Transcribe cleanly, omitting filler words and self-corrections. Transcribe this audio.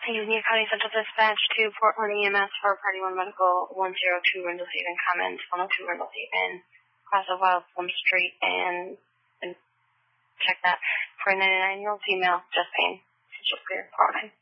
Union County Central Dispatch to Portland EMS for Party 1 Medical 102 Rendell Haven, comment 102 Rendell Haven, Class of Wild Plum Street, and check that for a 99-year-old female, just pain. She'll clear. Fine.